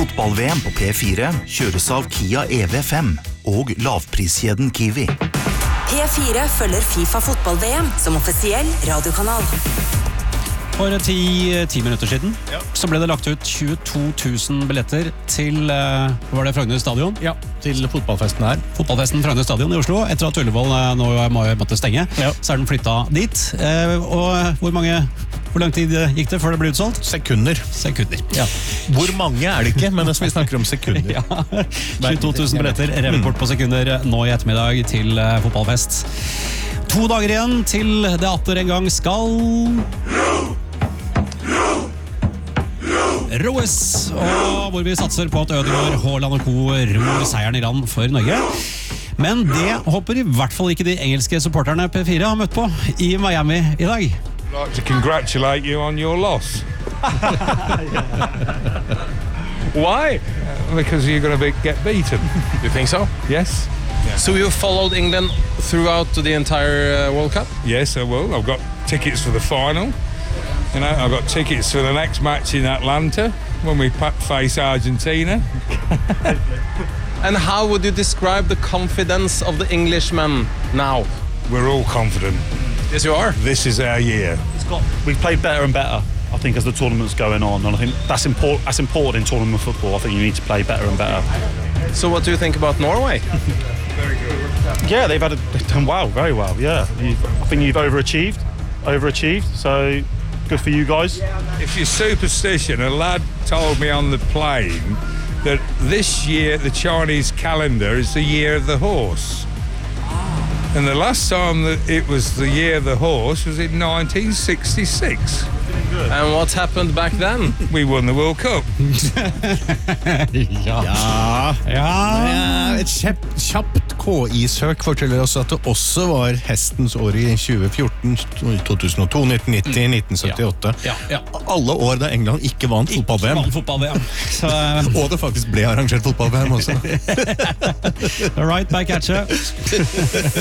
Fotball-VM på P4 kjøres av Kia EV5 og lavpriskjeden Kiwi. P4 følger FIFA fotball-VM som offisiell radiokanal. For 10 minutter siden så ble det lagt ut 22 000 billetter til, var det Frogner stadion? Ja, til fotballfesten her. Fotballfesten Frogner stadion i Oslo. Etter at Ullevål nå måtte stenge, så den flyttet dit. Og hvor lang tid gikk det før det ble utsolgt? Sekunder. Ja. Hvor mange det ikke, men vi snakker om sekunder. 22 000 billetter revet bort på sekunder nå i ettermiddag til fotballfest. 2 dager igjen til det atter en gang skal roes, og hvor vi satser på at Ødegaard, Haaland og Co. ror seieren i land for Norge. Men det håper i hvert fall ikke de engelske supporterne P4 har møtt på i Miami i dag. I'd like to congratulate you on your loss. Why? Because you're going to get beaten. You think so? Yes. So you followed England throughout the entire World Cup? Yes, I will. I've got tickets for the final. You know, I've got tickets for the next match in Atlanta when we face Argentina. And how would you describe the confidence of the Englishmen now? We're all confident. Yes, you are. This is our year. We've played better and better, I think, as the tournament's going on, and I think that's important in tournament football. I think you need to play better and better. So what do you think about Norway? Very good. Yeah, they've done well, very well. Yeah, I think you've overachieved. So good for you guys. If you're superstition, a lad told me on the plane that this year the Chinese calendar is the year of the horse. And the last time that it was the year of the horse was in 1966. And what happened back then? We won the World Cup. Et kjapt KI-søk forteller oss at det også var hestens år i 2014, 2002, 1990, 1978. Alle år da England ikke vant fotball-VM. Og det faktisk ble arrangert fotball-VM også. Right back at you.